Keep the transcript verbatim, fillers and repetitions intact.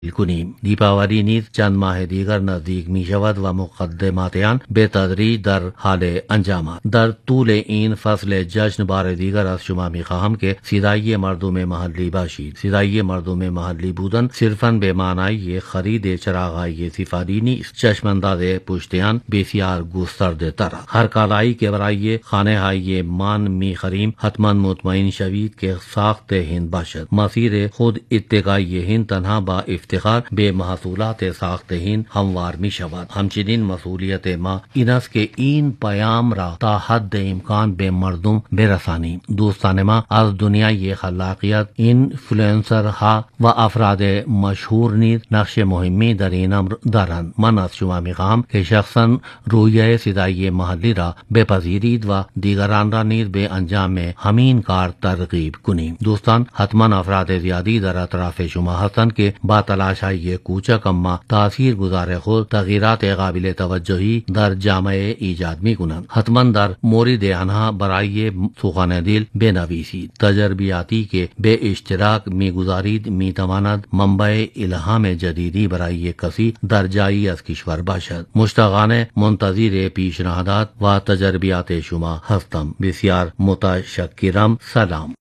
کنیم دیپاولی نیز چند ماه دیگر نزدیک می شود و مقدمات آن به تدریج در حال انجامات. در طول این فصل جشن بار دیگر از شما می خواهم که صدای مردم محلی باشید. صدای مردم محلی بودن صرفاً به معنای خرید چراغ‌های سفاری نیست. چشمانداز پشت آن بسیار گسترده تر است. هر کالایی که برای خانه های مان می خریم حتما مطمئن شوید که ساخت هند باشد. مسیر خود اتقای هند تنها با افتخار به محصولات ساخت هند هموار می شود. همچنین مسئولیت ما این است که این پیام را تا حد امکان به مردم برسانیم. دوستان ما، از دنیای خلاقیت اینفلوئنسرها و افراد مشهور نیز نقش مهمی در این امر دارند. من از شما می خواهم که شخصا رویه صدای محلی را بپذیرید و دیگران را نیز به انجام همین کار ترغیب کنیم. دوستان، حتما افراد زیادی در اطراف شما هستند که با تلاش های کوچک اما تاثیر گذار خود تغییرات قابل توجهی در جامعه ایجاد می کنند. حتما در مورد آنها برای سخن دل بنویسید. تجربیاتی که به اشتراک می گذارید می تواند منبع الهام جدیدی برای کسی در جایی از کشور باشد. مشتاقانه منتظر پیشنهادات و تجربیات شما هستم. بسیار متشکرم. سلام.